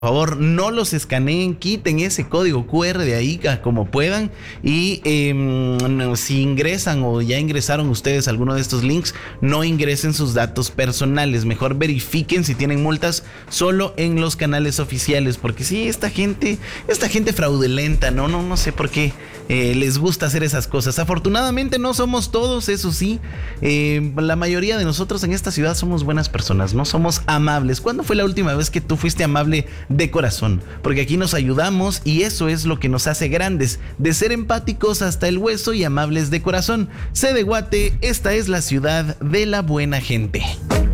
Por favor, no los escaneen, quiten ese código QR de ahí como puedan y si ingresan o ya ingresaron ustedes a alguno de estos links, no ingresen sus datos personales, mejor verifiquen si tienen multas solo en los canales oficiales, porque sí, esta gente fraudulenta, no sé por qué les gusta hacer esas cosas. Afortunadamente no somos todos, eso sí, la mayoría de nosotros en esta ciudad somos buenas personas, no somos amables. ¿Cuándo fue la última vez que tú fuiste amable de corazón? Porque aquí nos ayudamos y eso es lo que nos hace grandes, de ser empáticos hasta el hueso y amables de corazón. Sé de Guate, esta es la ciudad de la buena gente.